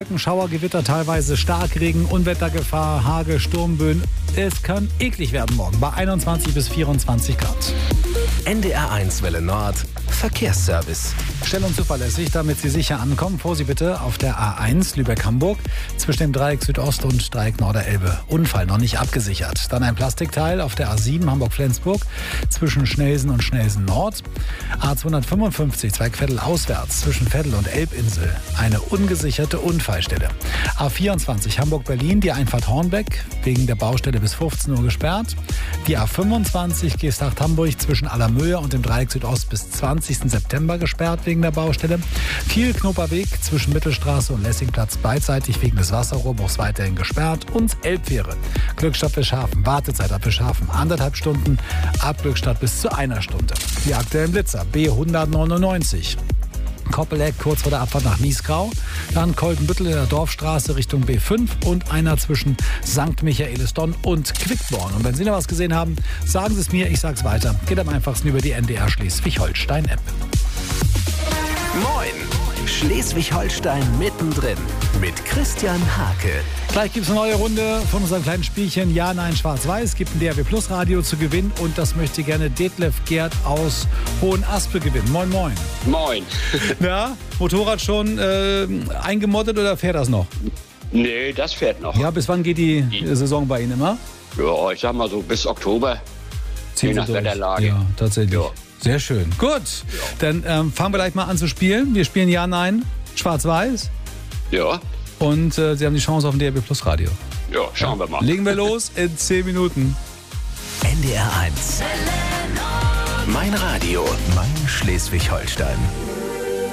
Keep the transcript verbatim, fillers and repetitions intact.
Wolken, Schauergewitter, teilweise Starkregen, Unwettergefahr, Hagel, Sturmböen. Es kann eklig werden morgen bei einundzwanzig bis vierundzwanzig Grad. N D R eins Welle Nord Verkehrsservice. Schnell und zuverlässig, damit Sie sicher ankommen. Vorsicht bitte auf der A eins Lübeck-Hamburg zwischen dem Dreieck Südost und Dreieck Norderelbe. Unfall noch nicht abgesichert. Dann ein Plastikteil auf der A sieben Hamburg-Flensburg zwischen Schnelsen und Schnelsen Nord. A zweihundertfünfundfünfzig Zweigvettel auswärts zwischen Veddel und Elbinsel. Eine ungesicherte Unfallstelle. A vierundzwanzig Hamburg-Berlin, die Einfahrt Hornbeck wegen der Baustelle bis fünfzehn Uhr gesperrt. Die A fünfundzwanzig Geesthacht-Hamburg zwischen Allermöhe und dem Dreieck Südost bis zwanzigsten September gesperrt wegen der Baustelle. Kiel-Knoper Weg zwischen Mittelstraße und Lessingplatz beidseitig wegen des Wasserrohrbruchs weiterhin gesperrt. Und Elbfähre. Glückstadt Fischhafen, Wartezeit ab Fischhafen anderthalb Stunden, ab Glückstadt bis zu einer Stunde. Die aktuellen Blitzer B hundertneunundneunzig. Koppeleck kurz vor der Abfahrt nach Miesgrau, dann Koltenbüttel in der Dorfstraße Richtung B fünf und einer zwischen Sankt Michaelisdonn und Quickborn. Und wenn Sie noch was gesehen haben, sagen Sie es mir, ich sag's weiter. Geht am einfachsten über die N D R Schleswig-Holstein-App. Moin! Schleswig-Holstein mittendrin mit Christian Hake. Gleich gibt es eine neue Runde von unserem kleinen Spielchen Ja, Nein, Schwarz-Weiß. Es gibt ein D R B Plus Radio zu gewinnen und das möchte gerne Detlef Gerd aus Hohenaspe gewinnen. Moin, moin. Moin. Ja, Motorrad schon äh, eingemottet oder fährt das noch? Nee, das fährt noch. Ja, bis wann geht die Saison bei Ihnen immer? Ja, ich sag mal so bis Oktober. Je nach Wetterlage. Ja, tatsächlich. Ja. Sehr schön. Gut, ja. Dann ähm, fangen wir gleich mal an zu spielen. Wir spielen Ja, Nein, Schwarz-Weiß. Ja. Und äh, Sie haben die Chance auf ein D R B Plus Radio. Ja, schauen ja. wir mal. Legen wir los in zehn Minuten. N D R eins. Mein Radio, mein Schleswig-Holstein.